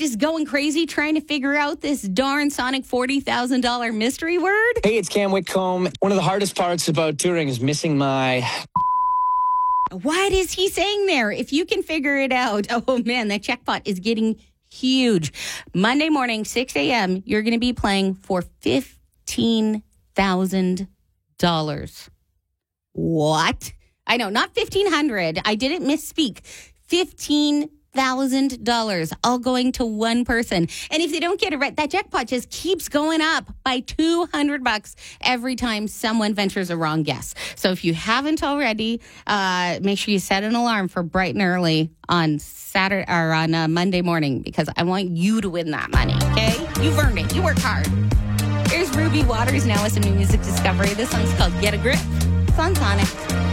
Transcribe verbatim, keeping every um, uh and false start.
is going crazy trying to figure out this darn Sonic forty thousand dollars mystery word. Hey, it's Cam Whitcomb. One of the hardest parts about touring is missing my... What is he saying there? If you can figure it out, oh man, that jackpot is getting huge. Monday morning, six a.m., you're going to be playing for fifteen thousand dollars. What? I know, not fifteen hundred dollars. I didn't misspeak. fifteen thousand dollars, all going to one person. And if they don't get it right, that jackpot just keeps going up by two hundred bucks every time someone ventures a wrong guess. So if you haven't already, uh, make sure you set an alarm for bright and early on Saturday or on uh, Monday morning, because I want you to win that money, okay? You've earned it. You work hard. Here's Ruby Waters now with some new music discovery. This song's called Get a Grip. It's on Sonic.